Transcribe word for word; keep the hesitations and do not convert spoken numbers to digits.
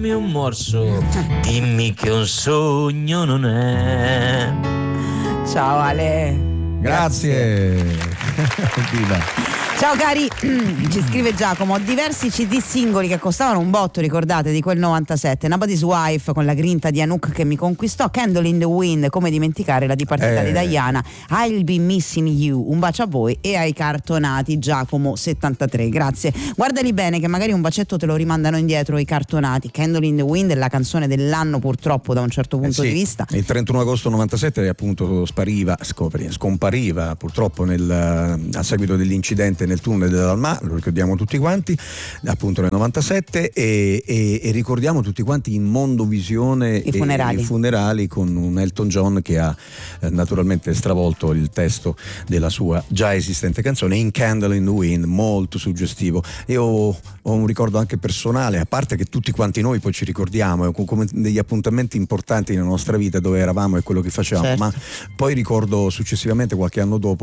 dammi un morso, dimmi che un sogno non è. Ciao Ale. Grazie. Viva. Ciao cari, ci scrive Giacomo, ho diversi C D singoli che costavano un botto, ricordate, di quel novantasette, Nobody's Wife con la grinta di Anouk che mi conquistò, Candle in the Wind, come dimenticare la dipartita Eh. di Diana, I'll Be Missing You, un bacio a voi e ai cartonati. Giacomo settantatré, grazie. Guardali bene che magari un bacetto te lo rimandano indietro i cartonati. Candle in the Wind è la canzone dell'anno purtroppo da un certo punto Eh sì, di vista. Il trentuno agosto novantasette appunto spariva, scopri, scompariva purtroppo nel, a seguito dell'incidente nel tunnel dell'Alma, lo ricordiamo tutti quanti, appunto nel novantasette, e, e, e ricordiamo tutti quanti in Mondovisione I funerali. E, i funerali con un Elton John che ha eh, naturalmente stravolto il testo della sua già esistente canzone In Candle in the Wind, molto suggestivo. Io ho, ho un ricordo anche personale, a parte che tutti quanti noi poi ci ricordiamo eh, come degli appuntamenti importanti nella nostra vita dove eravamo e quello che facevamo, Certo. ma poi ricordo successivamente qualche anno dopo